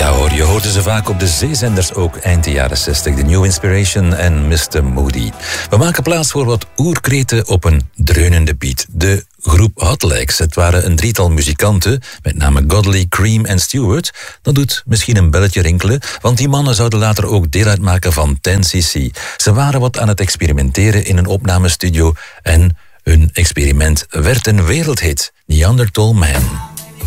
Ja hoor, je hoorde ze vaak op de zeezenders ook eind de jaren 60. The New Inspiration en Mr. Moody. We maken plaats voor wat oerkreten op een dreunende beat. De groep Hot Legs. Het waren een drietal muzikanten, met name Godley, Cream en Stewart. Dat doet misschien een belletje rinkelen, want die mannen zouden later ook deel uitmaken van 10cc. Ze waren wat aan het experimenteren in een opnamestudio en hun experiment werd een wereldhit. Neanderthal Man.